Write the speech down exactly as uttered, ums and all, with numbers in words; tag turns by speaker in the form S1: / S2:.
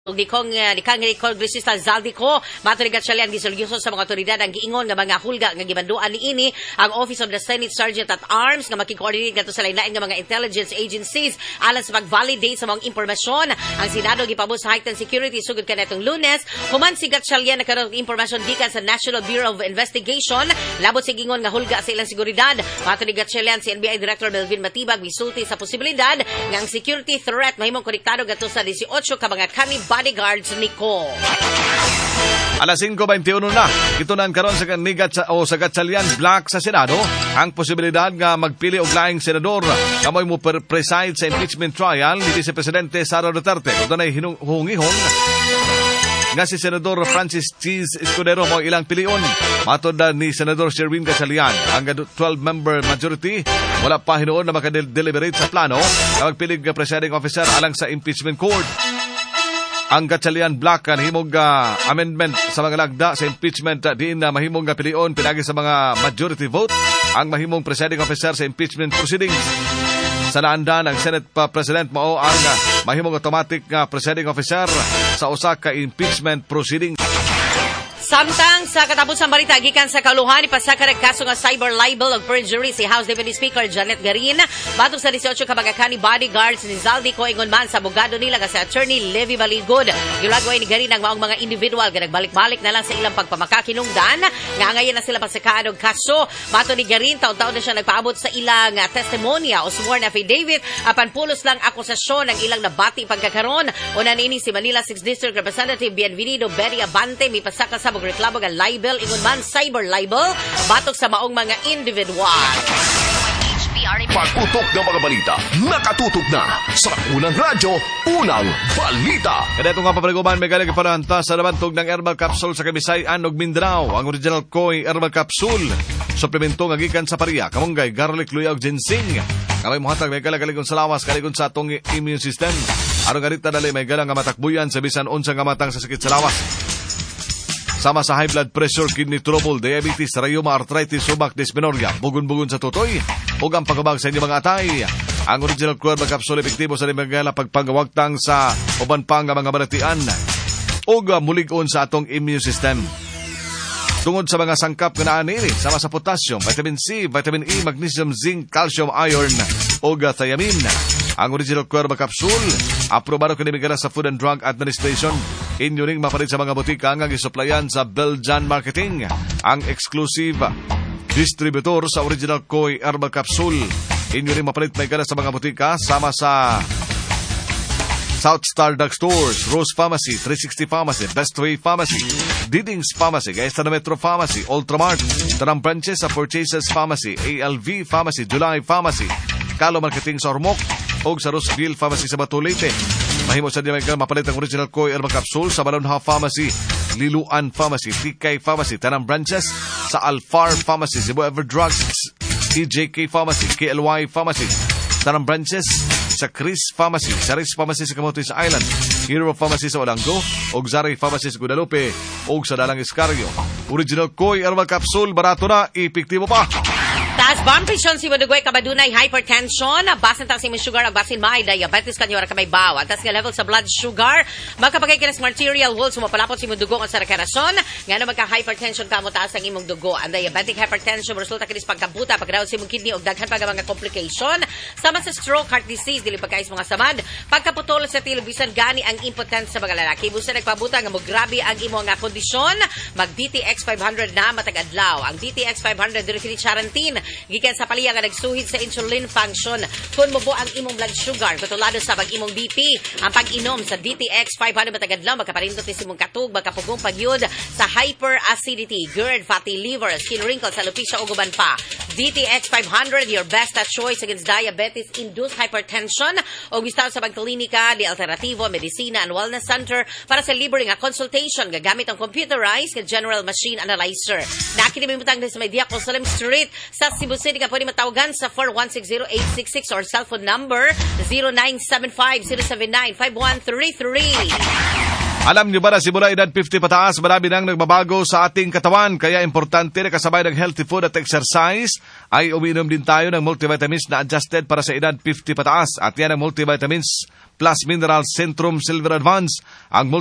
S1: Di kong uh, di kang Kongresista Zaldico maturigat siya liang gisulgyuson sa mga otoridad ang giingon nga mga hulga nga gibanduan niini ang Office of the Senate Sergeant at Arms nga makikoordinate kadto sa lain-lain nga mga intelligence agencies alang sa pag-validate sa mga impormasyon. Ang Senado gipabot sa heightened security sugod kanetong Lunes human sigat siya liang nakaroon impormasyon gikan sa National Bureau of Investigation labot sa giingon nga hulga sa ilang seguridad. Maturigat siya liang si N B I Director Melvin Matibag misulti sa posibilidad nga ang security threat mahimong konektado kadto sa eighteen ka mga kanib bodyguards ni Ko.
S2: Alas singko beintiuno na, itunan karon sa kanigat sa, o sa Gatchalian Black sa Senado ang posibilidad nga magpili og laing senador kamoy mo preside sa impeachment trial ni Vice Presidente Sara Duterte. Kung doon ay hungihon nga si Senador Francis Cheese Escudero mo ilang pilion. Matod ni Senador Sherwin Gatchalian ang twelve-member majority wala pa hinuon na makadeliberate sa plano na magpilig presiding officer alang sa impeachment court. Ang Gatchalian Black kan himog uh, amendment sa mga lagda sa impeachment uh, diin na uh, mahimong nga pilion pinagi sa mga majority vote ang mahimong presiding officer sa impeachment proceedings. Sa naanda ng Senate pa President mao ang uh, mahimong automatic nga uh, presiding officer sa usa ka impeachment proceedings.
S1: Samtang sa katapusang balita gikan sa kaluhan ipasaka ng kaso nga cyber libel of perjury si House Deputy Speaker Janet Garin batok sa eighteen ka mga kani bodyguards ni Zaldico ingon man sa abogado nila nga si Attorney Levy Baligod. Gilagway ni Garin ang maong mga individual nga nagbalik-balik na lang sa ilang pagpamakakinungdan nga ngayon na sila pasakaan og kaso. Mato ni Garin taon-taon na siya nagpaabot sa ilang uh, testimonya o sworn affidavit apan pulos lang akusasyon ng ilang nabati pagkakaron. Una niini si Manila sixth District Representative Bienvenido Betty Abante mipasaka sa reklamo nga libel ingon man cyber libel batok sa maong mga individual.
S3: Pag-utok ng mga balita, nakatutok na sa unang radyo, unang balita.
S2: Kada itong nga papareguman, may galing ipanahanta sa nabantog ng herbal capsule sa Kabisayan ug Mindanao. Ang original Koi herbal capsule, suplemento nga gikan sa pariya, kamunggay, garlic, luya ug ginseng. Kamay muhatag may galagalikon sa lawas, kalikon sa atong immune system. Arong garita dali may galang nga matakbuyan sa bisan unsang nga matang sa sakit sa lawas. Sama sa high blood pressure, kidney trouble, diabetes, rheuma, arthritis, sumak, dysmenorrhea, bugon-bugon sa tutoy, ug ang pagkabag sa inyong mga atay. Ang original Herbal Capsule epektibo sa limagala pagpangawagtang sa uban pang mga balatian ug mulig-on sa atong immune system. Tungod sa mga sangkap nga naa niini, sama sa potassium, vitamin C, vitamin E, magnesium, zinc, calcium, iron ug thiamine. Ang original Herbal Capsule aprobado kanimigala sa Food and Drug Administration. Inyo ring mapalit sa mga butika nga gisuplayan sa Belgian Marketing. Ang exclusive distributor sa original Koi Herbal Capsule. Inyo ring mapalit may gala sa mga butika sama sa South Star Drug Stores, Rose Pharmacy, three sixty Pharmacy, Best Way Pharmacy, Didings Pharmacy, Gaesta Metro Pharmacy, Ultramart, Tanang branches sa Purchases Pharmacy, A L V Pharmacy, July Pharmacy, Kalo Marketing sa Ormoc, o sa Roseville Pharmacy sa Batulite. Mahimo sa diyan may mapalit ang original Koi Herbal Capsule sa Balonha Pharmacy, Liluan Pharmacy, T K Pharmacy, Tanang branches sa Alfar Pharmacy, Cebu Ever Drugs, T J K Pharmacy, K L Y Pharmacy, Tanang branches sa Chris Pharmacy, Saris Pharmacy sa Camotes Island, Hero Pharmacy sa Olango, og Zari Pharmacy sa Guadalupe, og sa Dalang Iscario. Original Koi Herbal Capsule, barato na, epektibo pa.
S1: Taas bumpation si Madugway kabadunay hypertension, basin taas imong sugar ag basin may diabetes kanyo ra kamay bawa. Taas nga level sa blood sugar, magkapagay kinas arterial wall sumapalapot si imong dugo kung sa rakarason, ngano magka-hypertension kamo taas ang imong dugo. Ang diabetic hypertension resulta kinis pagkabuta, pagdaw sa imong kidney og daghan pa nga mga complication. Sama sa stroke, heart disease, dili pagkais mga samad, pagkaputol sa tilo bisan gani ang impotence sa mga lalaki. Busa nagpabuta nga mo grabe ang imong nga kondisyon, mag D T X five hundred na matag adlaw. Ang D T X five hundred diri kini Charantin gikan sa paliya nga nagsuhid sa insulin function kun mo ang imong blood sugar katulado sa pag-imong B P. Ang pag-inom sa D T X five hundred matagadlaw magkaparindot ni simong katug magkapugong pagyud sa hyperacidity, GERD, fatty liver, skin wrinkles, alopecia ug uban pa. D T X five hundred your best choice against diabetes induced hypertension o bistaw sa pagklinika di Alternativo Medicina and Wellness Center para sa libre nga consultation gagamit ang computerized nga general machine analyzer. Nakinimutang sa may Diaco Salim Street sa Cebu City ka pwede matawagan sa four one six zero eight six six or cellphone number zero nine seven five zero seven nine five one three three.
S2: Alam niyo ba na simula edad fifty pataas, marami nang nagbabago sa ating katawan. Kaya importante na kasabay ng healthy food at exercise ay uminom din tayo ng multivitamins na adjusted para sa edad fifty pataas. At yan ang multivitamins Plus Mineral Centrum Silver Advance, ang